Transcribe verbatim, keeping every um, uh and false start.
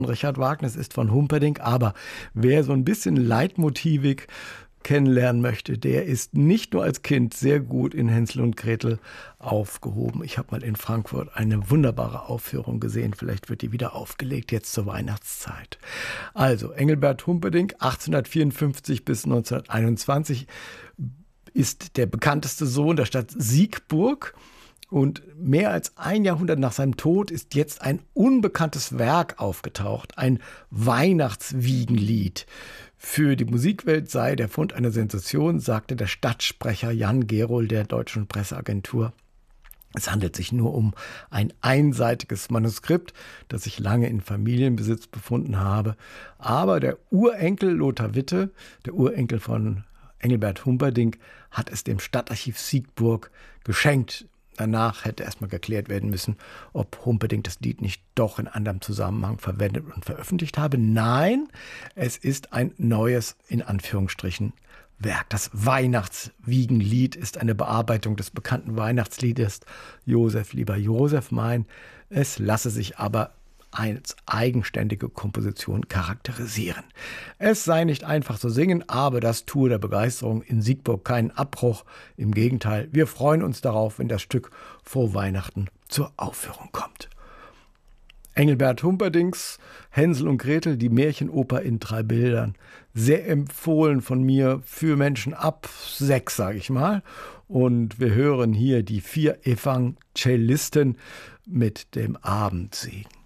Richard Wagner, es ist von Humperdinck, aber wer so ein bisschen leitmotivig kennenlernen möchte, der ist nicht nur als Kind sehr gut in Hänsel und Gretel aufgehoben. Ich habe mal in Frankfurt eine wunderbare Aufführung gesehen. Vielleicht wird die wieder aufgelegt, jetzt zur Weihnachtszeit. Also, Engelbert Humperdinck, achtzehnhundertvierundfünfzig bis neunzehnhunderteinundzwanzig, ist der bekannteste Sohn der Stadt Siegburg. Und mehr als ein Jahrhundert nach seinem Tod ist jetzt ein unbekanntes Werk aufgetaucht, ein Weihnachtswiegenlied. Für die Musikwelt sei der Fund eine Sensation, sagte der Stadtsprecher Jan Gerold der Deutschen Presseagentur. Es handelt sich nur um ein einseitiges Manuskript, das sich lange in Familienbesitz befunden habe. Aber der Urenkel Lothar Witte, der Urenkel von Engelbert Humperdinck, hat es dem Stadtarchiv Siegburg geschenkt. Danach hätte erstmal geklärt werden müssen, ob Humperdinck das Lied nicht doch in anderem Zusammenhang verwendet und veröffentlicht habe. Nein, es ist ein neues, in Anführungsstrichen, Werk. Das Weihnachtswiegenlied ist eine Bearbeitung des bekannten Weihnachtsliedes Josef, lieber Josef mein. Es lasse sich aber als eigenständige Komposition charakterisieren. Es sei nicht einfach zu singen, aber das tue der Begeisterung in Siegburg keinen Abbruch. Im Gegenteil, wir freuen uns darauf, wenn das Stück vor Weihnachten zur Aufführung kommt. Engelbert Humperdincks Hänsel und Gretel, die Märchenoper in drei Bildern. Sehr empfohlen von mir für Menschen ab sechs, sage ich mal. Und wir hören hier die vier Evangelisten mit dem Abendsegen.